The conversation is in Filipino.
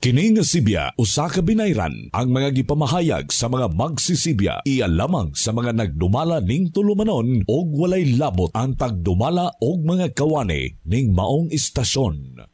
Kini nga Sibya usa ka binayran ang mga gipamahayag sa mga magsisibya iya lamang sa mga nagdumala ning tulumanon og walay labot ang tagdumala og mga kawani ning maong istasyon.